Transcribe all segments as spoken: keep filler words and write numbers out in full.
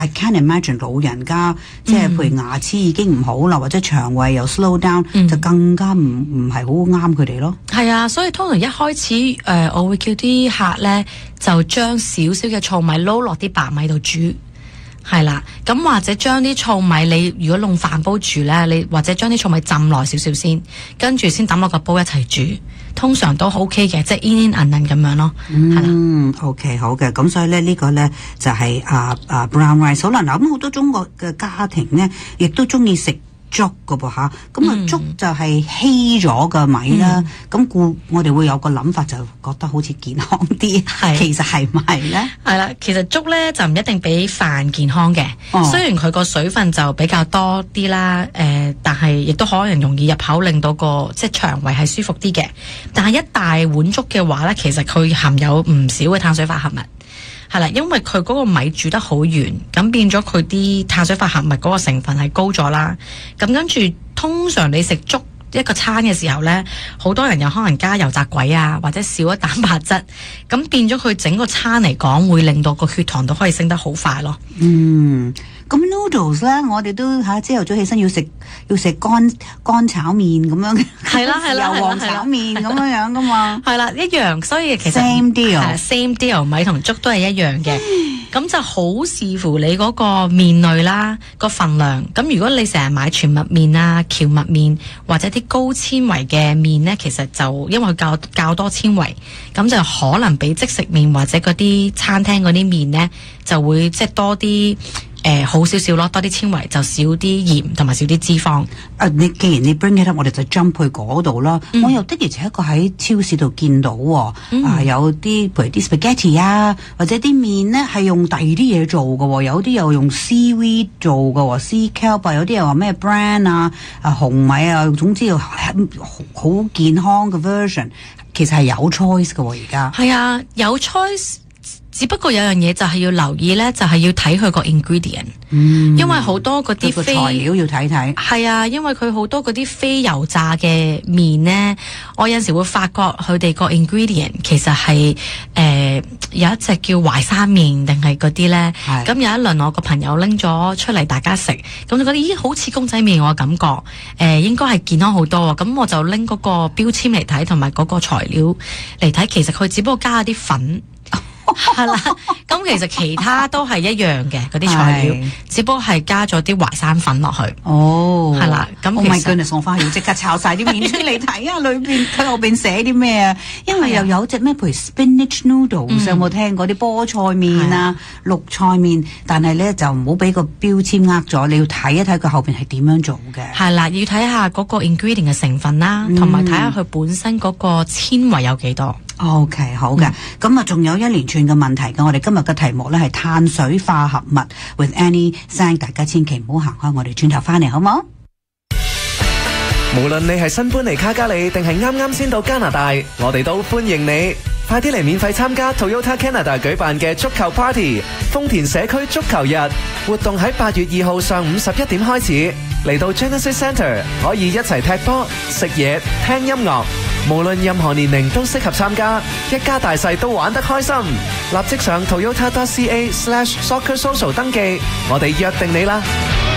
I can't imagine 老人家即係譬如牙齒已經唔好啦，或者腸胃又 slow down，嗯、就更加唔唔係好啱佢哋咯。 係啊，所以通常一開始誒、呃，我會叫啲客咧就將少少嘅糙米撈落啲白米度煮。係啦，咁或者將啲糙米你如果用飯煲煮咧，你或者將啲糙米浸耐少少先，跟住先抌落個煲一齊煮，通常都 OK 嘅，即係煙煙韌韌咁樣咯。 嗯 ，OK 好嘅，咁所以咧呢個咧就係啊啊 brown rice。好啦，嗱咁好多中國嘅家庭咧，亦都中意食粥噶噃吓，咁啊粥就係稀咗嘅米啦，咁故、嗯、我哋會有個諗法，就覺得好似健康啲，其實係唔係咧？係啦，其實粥咧就唔一定比飯健康嘅，哦、雖然佢個水分就比較多啲啦，誒、呃，但係亦都可能容易入口，令到個即係腸胃係舒服啲嘅。但係一大碗粥嘅話咧，其實佢含有唔少嘅碳水化合物。係啦，因為佢嗰個米煮得好圓，咁變咗佢啲碳水化合物嗰個成分係高咗啦。咁跟住，通常你食粥一個餐嘅時候呢，好多人有可能加油炸鬼啊，或者少咗蛋白質，咁變咗佢整個餐嚟講，會令到個血糖都可以升得好快咯。 嗯。咁 noodles 咧，我哋都嚇朝頭早起身要食要食乾乾炒麵咁樣嘅， 係啦係啦， 油黃炒麵咁樣樣噶嘛， 係啦一樣，所以其實 same deal，same deal， 米同粥都係一樣嘅，咁就好視乎你嗰個麵類啦個份量。咁如果你成日買全麥麵啊、蕎麥麵或者啲高纖維嘅麵咧，其實就因為佢較較多纖維，咁就可能比即食麵或者嗰啲餐廳嗰啲麵咧就會即係多啲。誒、呃，好少少咯，多啲纖維，就少啲鹽同埋少啲脂肪。 啊，你既然你 bring it up，我哋就 jump 去嗰度啦。嗯、我又的而且確喺超市度見到、哦，嗯、啊有啲譬如啲 spaghetti 啊，或者啲麵咧係用第二啲嘢做嘅、哦，有啲又用 seaweed 做嘅、哦、sea kelp 啊，有啲又話咩 bran 啊，啊紅米啊，總之又好健康嘅 version， 其實係有 choice 嘅喎、哦，而家。 係啊，有 choice。只不過有樣嘢就係要留意咧，就係、是、要睇佢個 ingredient，、嗯、因為好多嗰啲非材料要睇睇。係啊，因為佢好多嗰啲非油炸嘅麵咧，我有陣時會發覺佢哋個 ingredient 其實係誒、呃、有一隻叫淮山麵定係嗰啲咧。咁有一輪我個朋友拎咗出嚟大家食，咁就覺得咦好似公仔麵我感覺，誒、呃、應該係健康好多。咁我就拎嗰個標籤嚟睇，同埋嗰個材料嚟睇，其實佢只不過加咗啲粉。係啦，咁其實其他都係一樣嘅嗰啲材料，只不過係加咗啲淮山粉落去。哦，係啦，咁 Oh my goodness，我翻去要即刻炒晒啲麵出嚟睇下裏邊佢後邊寫啲咩啊？因為又有隻咩，譬如 spinach noodles，、嗯、有冇聽過啲菠菜麵啊、綠菜麵？但係咧就唔好俾個標籤呃咗，你要睇一睇佢後邊係點樣做嘅。 係啦，要睇下嗰個 ingredient 嘅成分啦，同埋睇下佢本身嗰個纖維有幾多。 OK， 好嘅，咁啊仲有一連串嘅問題嘅，我哋今日嘅題目咧係碳水化合物 with Annie Zhang， 大家千祈唔好行開，我哋轉頭翻嚟好冇？ 無論你係新搬嚟卡加里定係啱啱先到加拿大，我哋都歡迎你，快啲嚟免費參加 Toyota Canada 舉辦嘅足球 Party， 豐田社區足球日活動喺八月二號上午十一點開始，嚟到 Genesis Centre 可以一齊踢波、食嘢、聽音樂。無論任何年齡都適合參加，一家大細都玩得開心。立即上 toyota dot c a slash soccer social 登記，我哋約定你啦。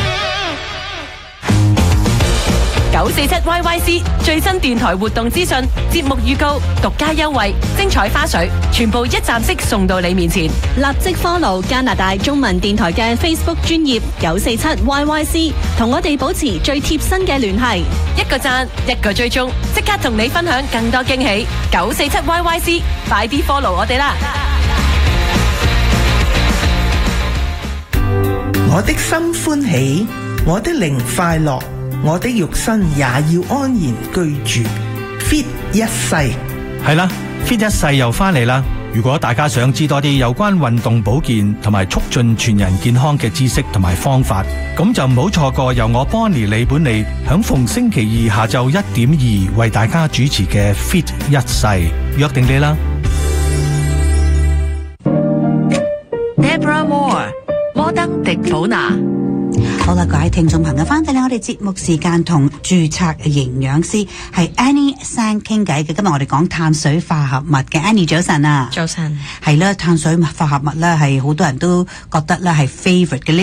九四七 Y Y C 最新電台活動資訊、節目預告、獨家優惠、精彩花絮，全部一站式送到你面前。 立即 follow 加拿大中文電台嘅 Facebook 專頁九四七 Y Y C， 同我哋保持最貼身嘅聯繫。 一個讚，一個追蹤，即刻同你分享更多驚喜。九四七 Y Y C， 快啲 follow 我哋啦！ 我的心歡喜，我的靈快樂。我的肉身也要安然居住 ，fit 一世係啦 ，fit 一世又翻嚟啦。如果大家想知多啲有關運動保健同埋促進全人健康嘅知識同埋方法，咁就唔好錯過由我 Bonnie 李本利響逢星期二下晝一點二為大家主持嘅 fit 一世，約定你啦。 Deborah Moore，摩登迪普拿。 好啦，各位聽眾朋友，翻到嚟我哋節目時間，同註冊營養師係 Annie Sang 傾偈嘅。今日我哋講碳水化合物嘅 Annie， 早晨啊， 早晨。 係啦，碳水化合物咧係好多人都覺得咧係 favourite 嘅。